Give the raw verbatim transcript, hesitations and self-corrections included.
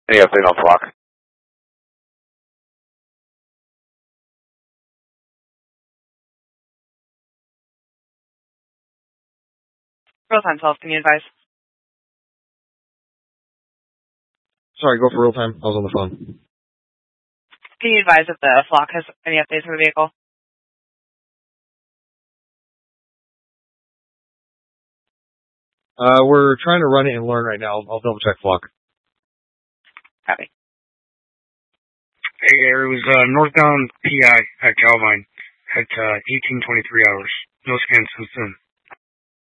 Any update on Flock? Real-time self, can you advise? Sorry, go for real time. I was on the phone. Can you advise if the Flock has any updates for the vehicle? Uh, we're trying to run it and learn right now. I'll, I'll double check Flock. Copy. Hey, there was uh, northbound P I at Calvine at uh, eighteen twenty-three hours. No scan since then.